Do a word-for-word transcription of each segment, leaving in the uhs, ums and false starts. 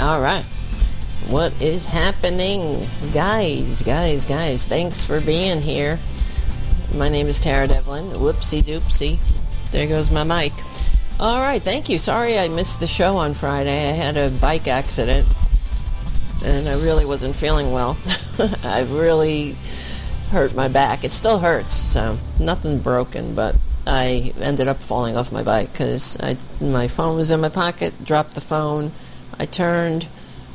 All right. What is happening? Guys, guys, guys, thanks for being here. My name is Tara Devlin. Whoopsie doopsie. There goes my mic. All right, thank you. Sorry I missed the show on Friday. I had a bike accident, and I really wasn't feeling well. I really hurt my back. It still hurts, so nothing broken, but I ended up falling off my bike because I my phone was in my pocket, dropped the phone, I turned,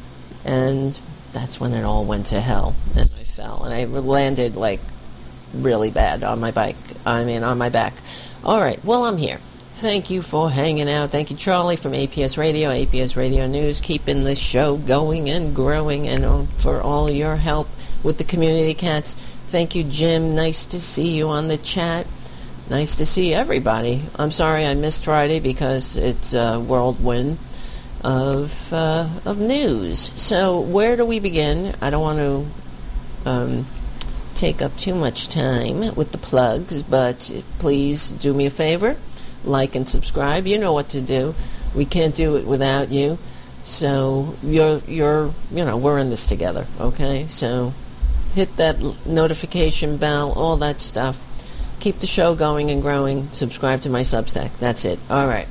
and that's when it all went to hell, and I fell, and I landed, like, really bad on my bike, I mean, on my back. All right, well, I'm here. Thank you for hanging out. Thank you, Charlie, from A P S Radio, A P S Radio News, keeping this show going and growing, and for all your help with the community cats. Thank you, Jim. Nice to see you on the chat. Nice to see everybody. I'm sorry I missed Friday because it's a whirlwind of uh, of news. So where do we begin? I don't want to um, take up too much time with the plugs, but please do me a favor. Like and subscribe. You know what to do. We can't do it without you. So you're, you're, you know, we're in this together, okay? So hit that notification bell, all that stuff. Keep the show going and growing. Subscribe to my Substack. That's it. All right.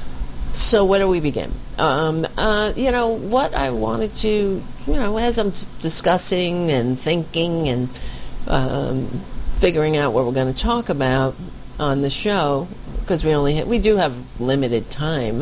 So where do we begin? Um, uh, you know, what I wanted to, you know, as I'm discussing and thinking and um, figuring out what we're going to talk about on the show, because we only ha- we do have limited time,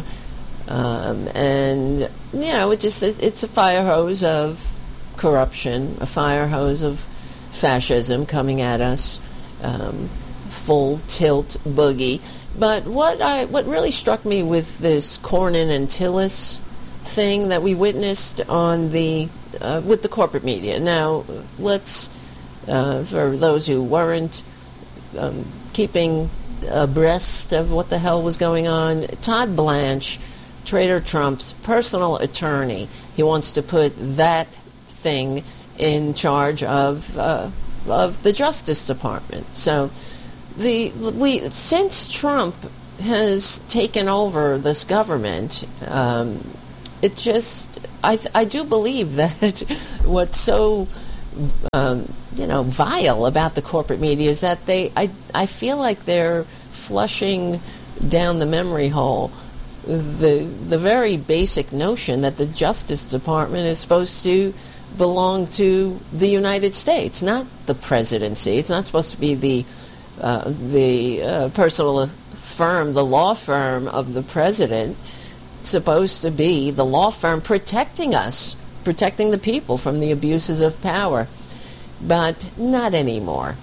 um, and you know, it just it, it's a fire hose of corruption, a fire hose of fascism coming at us, um, full tilt boogie. But what I what really struck me with this Cornyn and Tillis thing that we witnessed on the uh, with the corporate media. Now, let's uh, for those who weren't um, keeping abreast of what the hell was going on, Todd Blanche, Trader Trump's personal attorney, he wants to put that thing in charge of uh, of the Justice Department. So the we since Trump has taken over this government, um, it just I I do believe that what's so um, you know vile about the corporate media is that they I I feel like they're flushing down the memory hole the the very basic notion that the Justice Department is supposed to belong to the United States, not the presidency. It's not supposed to be the uh, the uh, personal firm, the law firm of the president. It's supposed to be the law firm protecting us, protecting the people from the abuses of power. But not anymore.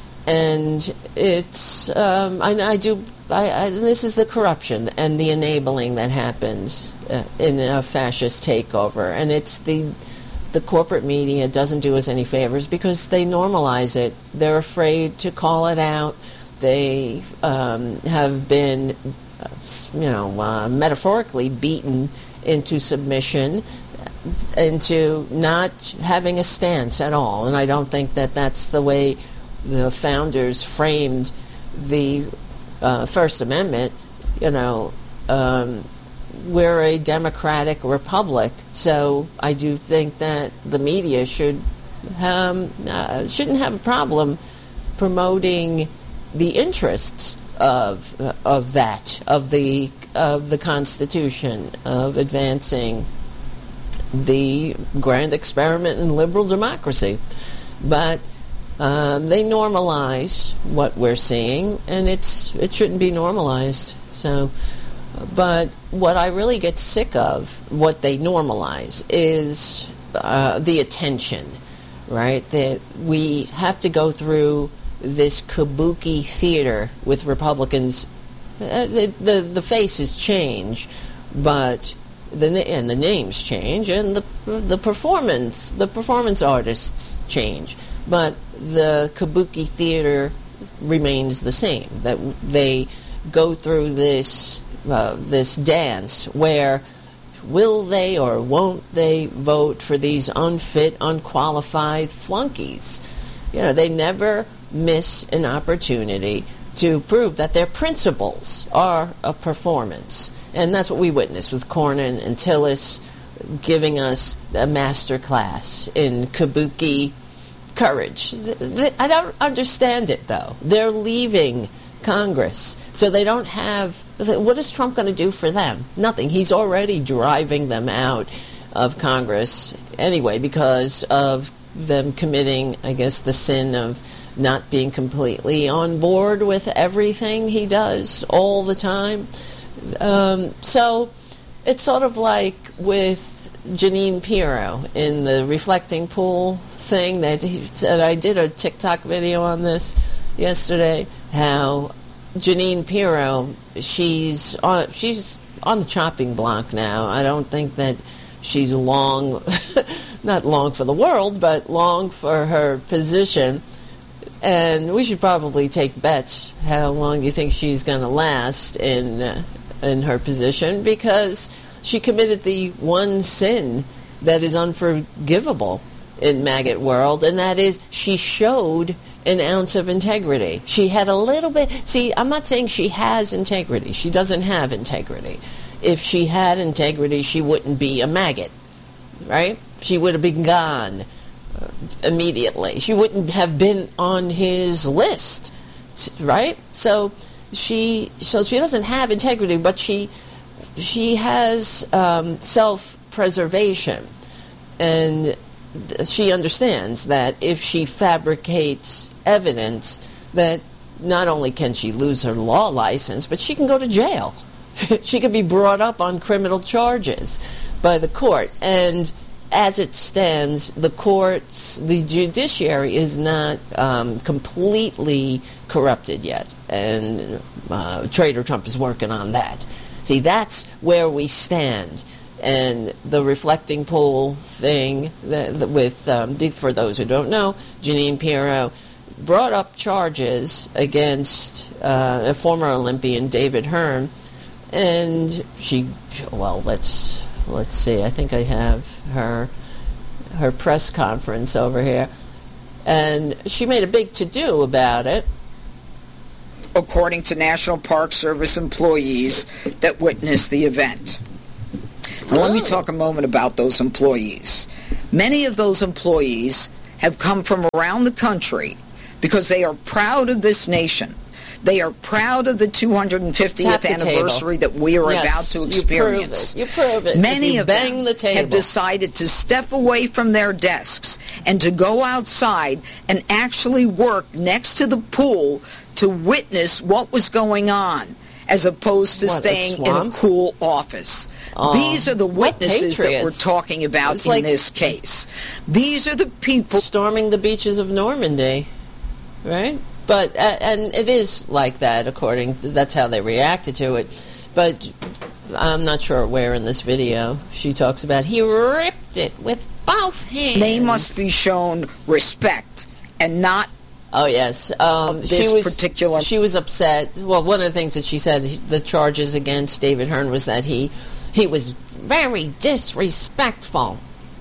And it's, um, I, I do, I, I, this is the corruption and the enabling that happens uh, in a fascist takeover. And it's the, the corporate media doesn't do us any favors because they normalize it. They're afraid to call it out. They um, have been, uh, you know, uh, metaphorically beaten into submission, into not having a stance at all. And I don't think that that's the way the founders framed the uh, First Amendment. You know, um, we're a democratic republic, so I do think that the media should um, uh, shouldn't have a problem promoting the interests of uh, of that of the of the Constitution, of advancing the grand experiment in liberal democracy. But um, they normalize what we're seeing, and it's it shouldn't be normalized. So, but what I really get sick of, what they normalize, is uh, the attention, right? That we have to go through this kabuki theater with Republicans. Uh, the, the the faces change, but the and the names change, and the the performance the performance artists change, but the kabuki theater remains the same. That they go through this uh, this dance where will they or won't they vote for these unfit, unqualified flunkies? You know, they never miss an opportunity to prove that their principles are a performance. And that's what we witnessed with Cornyn and Tillis, giving us a master class in kabuki courage. I don't understand it, though. They're leaving Congress, so they don't have... What is Trump going to do for them? Nothing. He's already driving them out of Congress anyway because of them committing, I guess, the sin of not being completely on board with everything he does all the time. Um, so it's sort of like with Jeanine Pirro in the reflecting pool thing that he said. I did a TikTok video on this yesterday, how Jeanine Pirro, she's on, she's on the chopping block now. I don't think that she's long, not long for the world, but long for her position. And we should probably take bets how long you think she's going to last in uh, in her position, because she committed the one sin that is unforgivable in maggot world, and that is she showed an ounce of integrity. She had a little bit... See, I'm not saying she has integrity. She doesn't have integrity. If she had integrity, she wouldn't be a maggot, right? She would have been gone uh, immediately. She wouldn't have been on his list, right? So she, so she doesn't have integrity, but she, she has um, self-preservation, and she understands that if she fabricates evidence, that not only can she lose her law license, but she can go to jail. She could be brought up on criminal charges by the court. And as it stands, the courts, the judiciary is not um, completely corrupted yet. And uh, Trader Trump is working on that. See, that's where we stand. And the reflecting pool thing that, that with, um, for those who don't know, Jeanine Pirro brought up charges against uh, a former Olympian, David Hearn, and she, well, let's let's see. I think I have her her press conference over here, and she made a big to-do about it. According to National Park Service employees that witnessed the event. Now, let me talk a moment about those employees. Many of those employees have come from around the country because they are proud of this nation. They are proud of the two hundred fiftieth anniversary that we are yes, about to experience. You prove it. You prove it. Many you of bang them the table. have decided to step away from their desks and to go outside and actually work next to the pool to witness what was going on, as opposed to what, staying a in a cool office. Uh, These are the witnesses that we're talking about in like this case. These are the people storming the beaches of Normandy, right? But uh, and it is like that, according to, that's how they reacted to it. But I'm not sure where in this video she talks about he ripped it with both hands. They must be shown respect and not. Oh yes, um, this she was particular. She was upset. Well, one of the things that she said, the charges against David Hearn was that he he was very disrespectful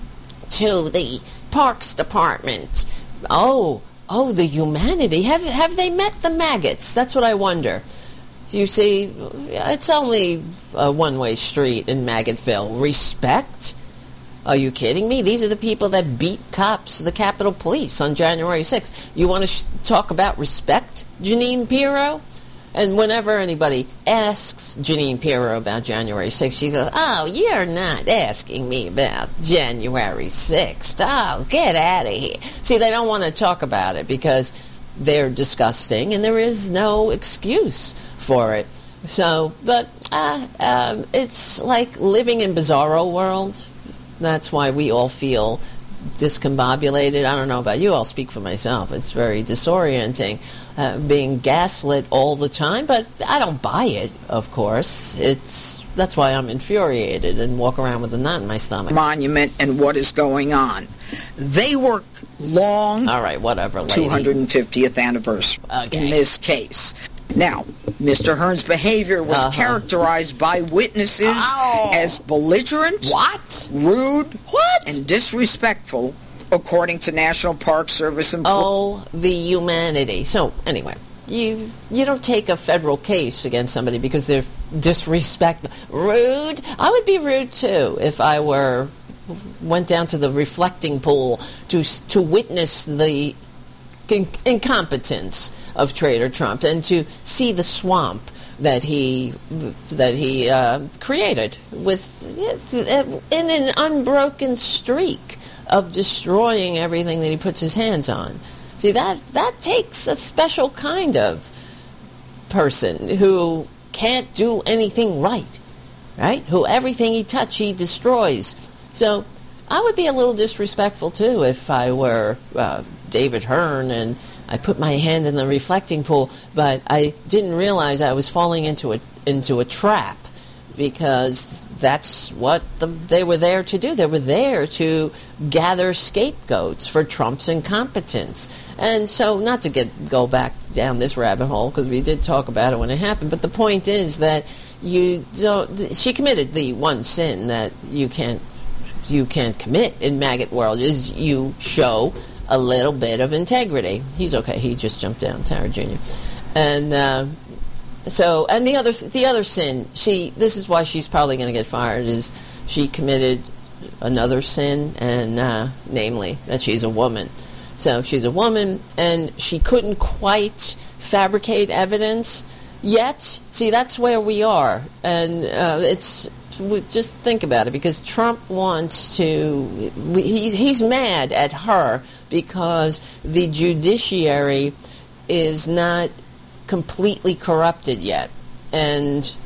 to the Parks Department. Oh, oh, the humanity. Have have they met the maggots? That's what I wonder. You see, it's only a one-way street in Maggotville. Respect? Are you kidding me? These are the people that beat cops, the Capitol Police, on January sixth. You want to sh- talk about respect, Jeanine Pirro? And whenever anybody asks Jeanine Pirro about January sixth, she goes, oh, you're not asking me about January sixth. Oh, get out of here. See, they don't want to talk about it because they're disgusting, and there is no excuse for it. So, but uh, um, it's like living in Bizarro world. That's why we all feel discombobulated. I don't know about you. I'll speak for myself. It's very disorienting, uh, being gaslit all the time. But I don't buy it, of course. It's that's why I'm infuriated and walk around with a knot in my stomach. Monument and what is going on. They worked long. All right, whatever, lady. two hundred fiftieth anniversary okay. in this case. Now, Mister Hearn's behavior was uh-huh. characterized by witnesses oh. as belligerent, what? rude, what? and disrespectful, according to National Park Service employees. Oh, the humanity. So, anyway, you you don't take a federal case against somebody because they're disrespectful, rude. I would be rude too if I were went down to the reflecting pool to to witness the in- incompetence of Trader Trump and to see the swamp that he that he uh, created with in an unbroken streak of destroying everything that he puts his hands on. See, that that takes a special kind of person who can't do anything right, right? Who everything he touches, he destroys. So I would be a little disrespectful, too, if I were uh, David Hearn and I put my hand in the reflecting pool, but I didn't realize I was falling into a, into a trap, because that's what the, they were there to do. They were there to gather scapegoats for Trump's incompetence. And so, not to get go back down this rabbit hole, because we did talk about it when it happened, but the point is that you don't. She committed the one sin that you can't you can't commit in maggot world, is you show a little bit of integrity. He's okay. He just jumped down, Tara Junior And uh, so, and the other the other sin, she. This is why she's probably going to get fired. Is she committed another sin, and uh, namely that she's a woman. So she's a woman, and she couldn't quite fabricate evidence yet. See, that's where we are, and uh, it's we just think about it, because Trump wants to. He's he's mad at her because the judiciary is not completely corrupted yet, and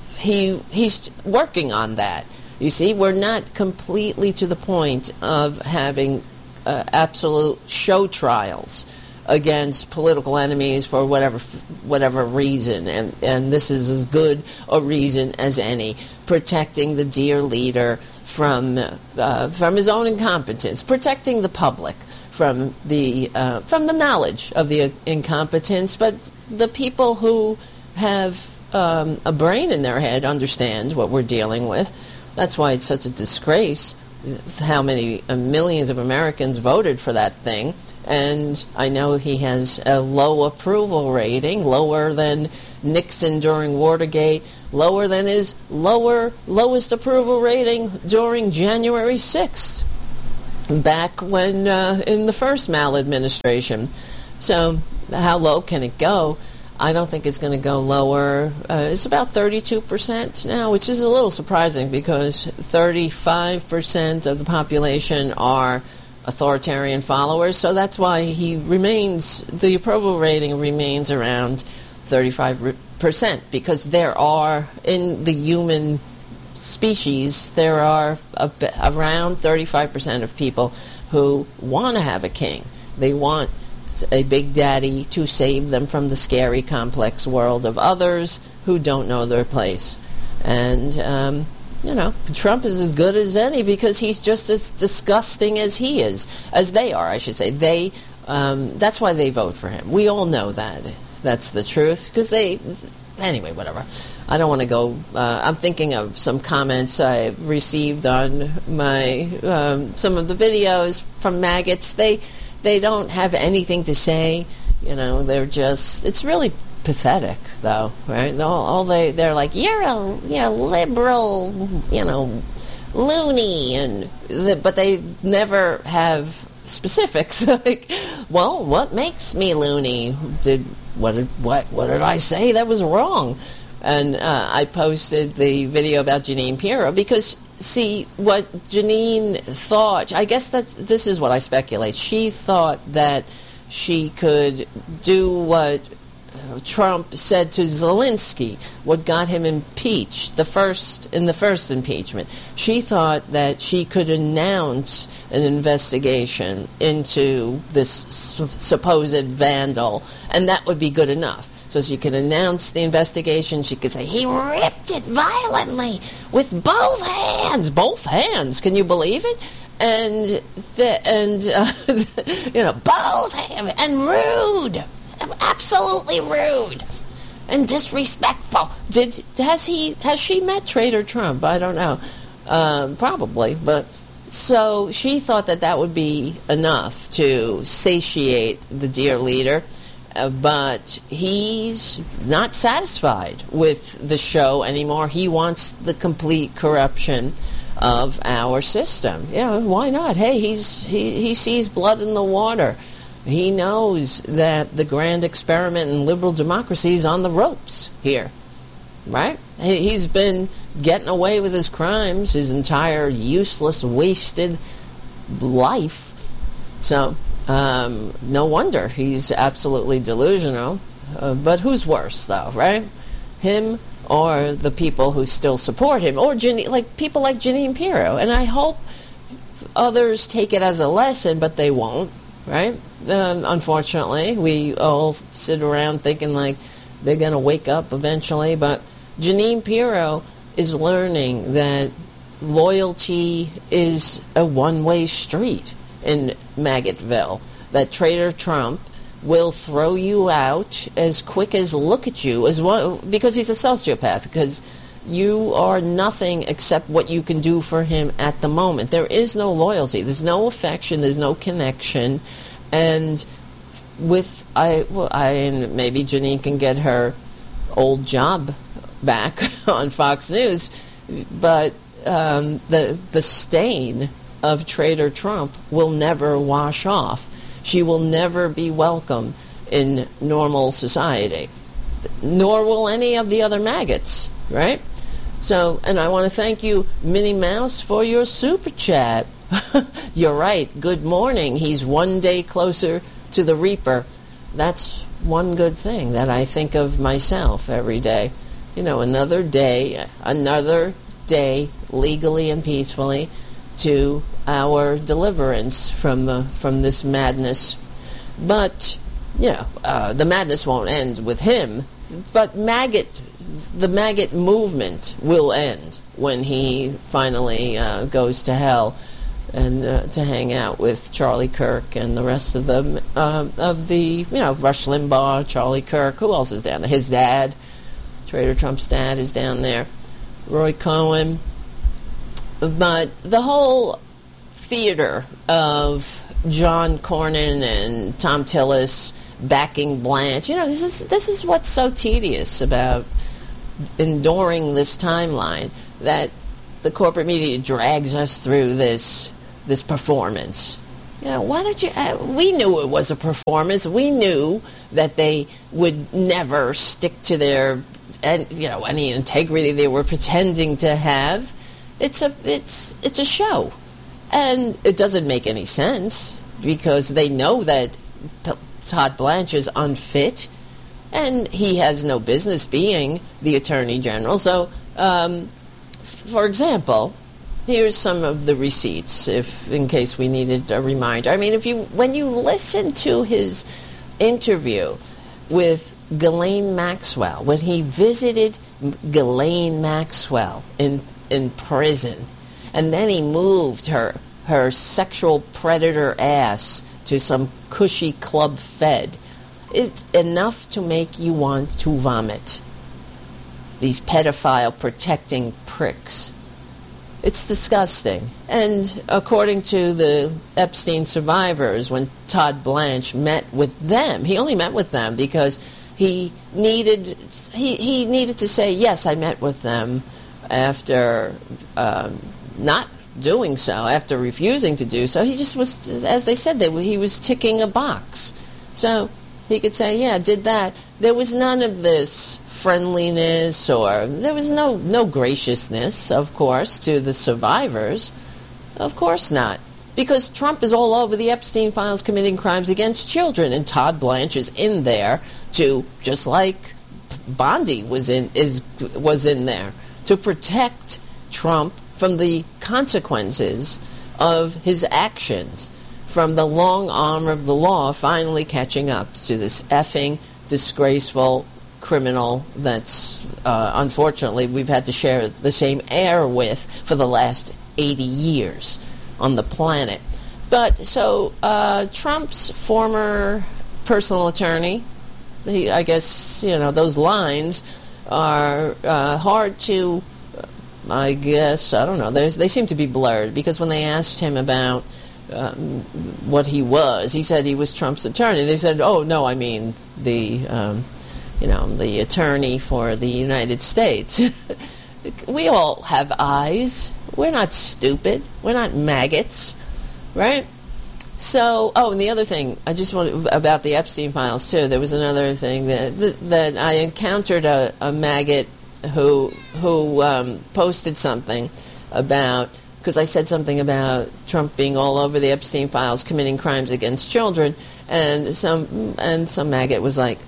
he he's working on that. You see, we're not completely to the point of having uh, absolute show trials against political enemies for whatever whatever reason, and and this is as good a reason as any, protecting the dear leader from uh, from his own incompetence, protecting the public from the uh, from the knowledge of the incompetence, but the people who have um, a brain in their head understand what we're dealing with. That's why it's such a disgrace how many uh, millions of Americans voted for that thing. And I know he has a low approval rating, lower than Nixon during Watergate, lower than his lower lowest approval rating during January sixth, back when uh, in the first maladministration. So how low can it go? I don't think it's going to go lower. Uh, it's about thirty-two percent now, which is a little surprising, because thirty-five percent of the population are authoritarian followers. So that's why he remains, the approval rating remains around thirty-five percent, because there are, in the human species, there are a, around thirty-five percent of people who want to have a king. They want a big daddy to save them from the scary, complex world of others who don't know their place. And, um, you know, Trump is as good as any, because he's just as disgusting as he is, as they are, I should say. They, um, that's why they vote for him. We all know that. That's the truth, because they, anyway, whatever. I don't want to go, uh, I'm thinking of some comments I received on my, um, some of the videos from maggots. They, They don't have anything to say, you know. They're just, it's really pathetic, though, right? All, all they, they're like, you're a, you're a liberal, you know, loony, and the, but they never have specifics. Like, well, what makes me loony? Did what did what what did I say that was wrong? And uh, I posted the video about Jeanine Pirro because, see, what Jeanine thought, I guess that this is what I speculate. She thought that she could do what Trump said to Zelensky, what got him impeached, the first in the first impeachment. She thought that she could announce an investigation into this supposed vandal, and that would be good enough. So she could announce the investigation. She could say, he ripped it violently with both hands. Both hands. Can you believe it? And, the, and uh, you know, both hands. And rude. Absolutely rude. And disrespectful. Did has he has she met Trader Trump? I don't know. Um, probably. But so she thought that that would be enough to satiate the dear leader. uh, but he's not satisfied with the show anymore. He wants the complete corruption of our system. Yeah, why not? Hey, he's he, he sees blood in the water. He knows that the grand experiment in liberal democracy is on the ropes here, right? He, he's been getting away with his crimes his entire useless, wasted life. So, um, no wonder he's absolutely delusional. Uh, but who's worse, though, right? Him or the people who still support him, or Jeanine, like people like Jeanine Pirro. And I hope others take it as a lesson, but they won't, right? Um, unfortunately, we all sit around thinking like they're going to wake up eventually, but Jeanine Pirro is learning that loyalty is a one-way street in Maggotville, that Traitor Trump will throw you out as quick as look at you, as one, because he's a sociopath, because you are nothing except what you can do for him at the moment. There is no loyalty. There's no affection. There's no connection. And with, I, well, I and maybe Jeanine can get her old job back on Fox News, but um, the the stain of Traitor Trump will never wash off. She will never be welcome in normal society, nor will any of the other maggots, right? So, and I want to thank you, Minnie Mouse, for your super chat. You're right. Good morning. He's one day closer to the Reaper. That's one good thing that I think of myself every day. You know, another day, another day, legally and peacefully, to our deliverance from the, from this madness. But, you know, uh, the madness won't end with him. But maggot, the maggot movement will end when he finally uh, goes to hell and uh, to hang out with Charlie Kirk and the rest of them, uh, of the, you know, Rush Limbaugh, Charlie Kirk. Who else is down there? His dad, Traitor Trump's dad, is down there. Roy Cohen. But the whole theater of John Cornyn and Tom Tillis backing Blanche, you know, this is this is what's so tedious about enduring this timeline, that the corporate media drags us through this this performance. You know, why don't you? Uh, we knew it was a performance. We knew that they would never stick to their, and you know, any integrity they were pretending to have. It's a it's it's a show, and it doesn't make any sense because they know that P- Todd Blanche is unfit, and he has no business being the Attorney General. So, um, for example, here's some of the receipts, if in case we needed a reminder. I mean, if you when you listen to his interview with Ghislaine Maxwell, when he visited Ghislaine Maxwell in in prison, and then he moved her her sexual predator ass to some cushy Club Fed, it's enough to make you want to vomit. These pedophile protecting pricks. It's disgusting. And according to the Epstein survivors, when Todd Blanche met with them, he only met with them because he needed he, he needed to say, yes, I met with them, after um, not doing so, after refusing to do so. He just was, as they said, they, he was ticking a box. So he could say, yeah, did that. There was none of this friendliness, or there was no, no graciousness, of course, to the survivors. Of course not. Because Trump is all over the Epstein files committing crimes against children, and Todd Blanche is in there to, just like Bondi was in, is was in there, to protect Trump from the consequences of his actions, from the long arm of the law finally catching up to this effing disgraceful criminal that's, uh, unfortunately, we've had to share the same air with for the last eighty years on the planet. But, so, uh, Trump's former personal attorney, he, I guess, you know, those lines are uh, hard to, I guess, I don't know, There's, they seem to be blurred, because when they asked him about um, what he was. He said he was Trump's attorney. They said, oh, no, I mean the, um, you know, the attorney for the United States. We all have eyes. We're not stupid. We're not maggots, right? So, oh, and the other thing, I just want about the Epstein files, too. There was another thing that that, that I encountered a, a maggot who, who um, posted something about, because I said something about Trump being all over the Epstein files, committing crimes against children, and some and some maggot was like,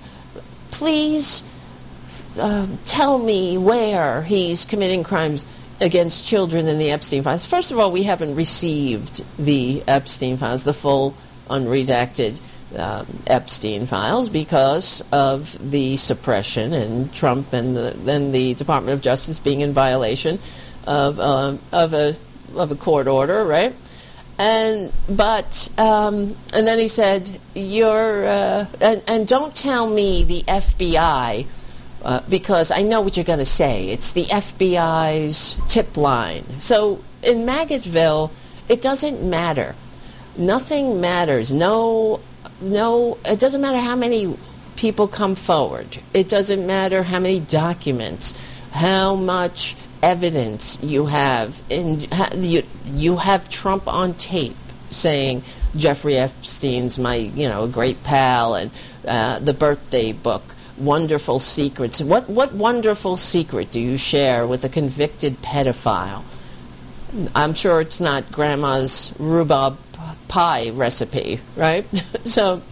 please uh, tell me where he's committing crimes against children in the Epstein files. First of all, we haven't received the Epstein files, the full unredacted um, Epstein files, because of the suppression and Trump and the, then the Department of Justice being in violation of um, of a of a court order, right? And but um, and then he said, "You're uh, and, and don't tell me the F B I." Uh, because I know what you're going to say. It's the F B I's tip line. So in Maggotville, it doesn't matter. Nothing matters. No, no. It doesn't matter how many people come forward. It doesn't matter how many documents, how much evidence you have. In you, you have Trump on tape saying Jeffrey Epstein's my, you know, great pal, and uh, the birthday book. Wonderful secrets. What what wonderful secret do you share with a convicted pedophile? I'm sure it's not grandma's rhubarb pie recipe, right? So,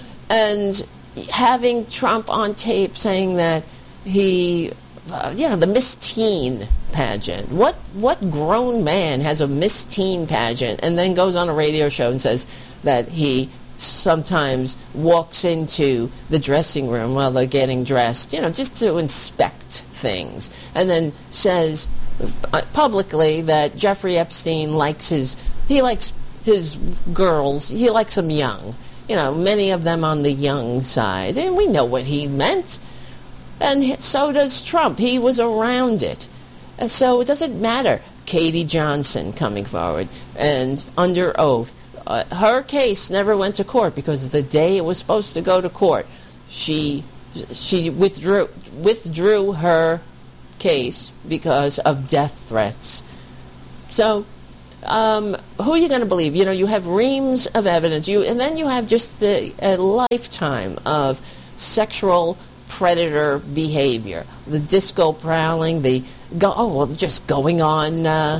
and having Trump on tape saying that he, uh, you know, the Miss Teen pageant. What what grown man has a Miss Teen pageant and then goes on a radio show and says that he sometimes walks into the dressing room while they're getting dressed, you know, just to inspect things, and then says publicly that Jeffrey Epstein likes his, he likes his girls, he likes them young, you know, many of them on the young side, and we know what he meant, and so does Trump. He was around it, and so it doesn't matter. Katie Johnson coming forward and under oath. Uh, her case never went to court because the day it was supposed to go to court, she she withdrew withdrew her case because of death threats. So, um, who are you going to believe? You know, you have reams of evidence, you, and then you have just the, a lifetime of sexual predator behavior, the disco prowling, the go, oh well, just going on. Uh,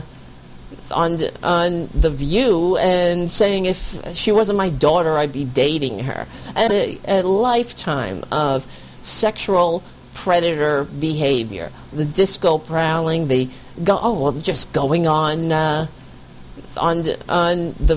on on The View and saying if she wasn't my daughter, I'd be dating her. And a, a lifetime of sexual predator behavior. The disco prowling, the, go, oh, well, just going on uh, on on The